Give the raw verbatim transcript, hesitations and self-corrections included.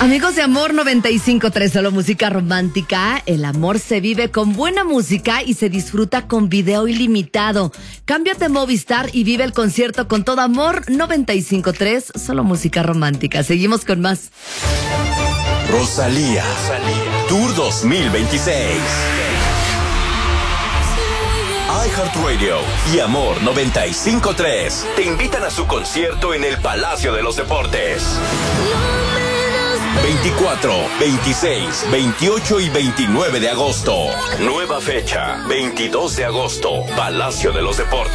Amigos de Amor noventa y cinco punto tres, solo música romántica. El amor se vive con buena música y se disfruta con video ilimitado. Cámbiate a Movistar y vive el concierto con todo Amor noventa y cinco punto tres, solo música romántica. Seguimos con más. Rosalía, Rosalía. Tour dos mil veintiséis. iHeartRadio y Amor noventa y cinco punto tres te invitan a su concierto en el Palacio de los Deportes. veinticuatro, veintiséis, veintiocho y veintinueve de agosto. Nueva fecha, veintidós de agosto, Palacio de los Deportes.